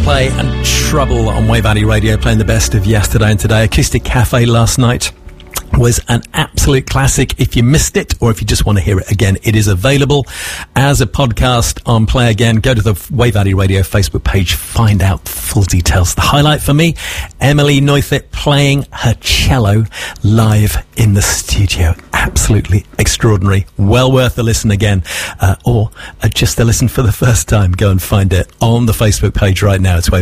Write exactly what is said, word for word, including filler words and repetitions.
Coldplay and Trouble on Wave Valley Radio, playing the best of yesterday and today. Acoustic Cafe last night was an absolute classic. If you missed it, or if you just want to hear it again, it is available as a podcast on Play Again. Go to the Wave Valley Radio Facebook page, find out full details. The highlight for me, Emily Neufit playing her cello live in the studio. Absolutely extraordinary. Well worth a listen again, uh, or uh, just a listen for the first time. Go and find it on the Facebook page right now. It's Wave